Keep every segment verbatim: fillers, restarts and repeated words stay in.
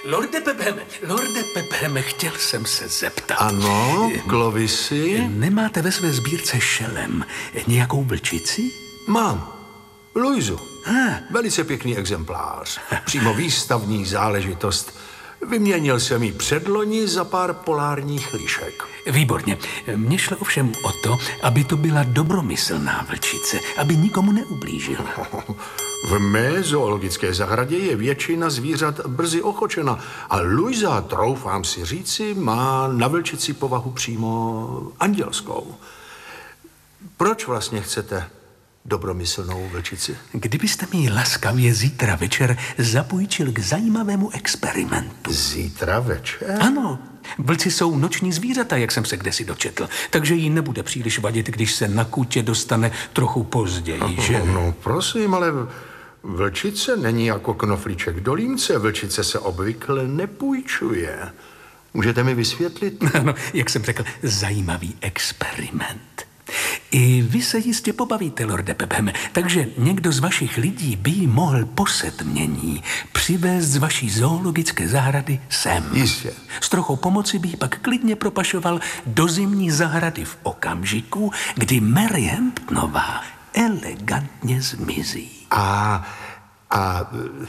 Lorde Pepham, Lorde Pepham, chtěl jsem se zeptat. Ano, Clovisy? Nemáte ve své sbírce šelem nějakou vlčici? Mám. Luizu. Ah. Velice pěkný exemplář. Přímo výstavní záležitost. Vyměnil jsem jí předloni za pár polárních lišek. Výborně. Mně šlo ovšem o to, aby to byla dobromyslná vlčice, aby nikomu neublížila. V mé zoologické zahradě je většina zvířat brzy ochočena a Luisa, troufám si říci, má na vlčici povahu přímo andělskou. Proč vlastně chcete dobromyslnou vlčici? Kdybyste mi ji laskavě zítra večer zapůjčil k zajímavému experimentu. Zítra večer? Ano. Vlci jsou noční zvířata, jak jsem se kdesi dočetl, takže jí nebude příliš vadit, když se na kůtě dostane trochu později, že? No, no prosím, ale vlčice není jako knoflíček do límce. Vlčice se obvykle nepůjčuje. Můžete mi vysvětlit? Ano, jak jsem řekl, zajímavý experiment. I vy se jistě pobavíte, Lorde Pepham, takže někdo z vašich lidí by ji mohl po setmění přivést z vaší zoologické zahrady sem. Jistě. S trochou pomoci by ji pak klidně propašoval do zimní zahrady v okamžiku, kdy Mary Hamptonová elegantně zmizí. A... a...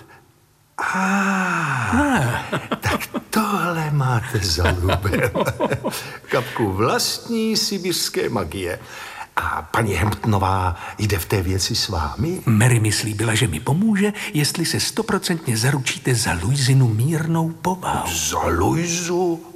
a... tak tohle máte za lubem. Kapku vlastní sibirské magie. A paní Hamptonová jde v té věci s vámi? Mary mi slíbila, že mi pomůže, jestli se stoprocentně zaručíte za Luizinu mírnou povahu. Za Luizu?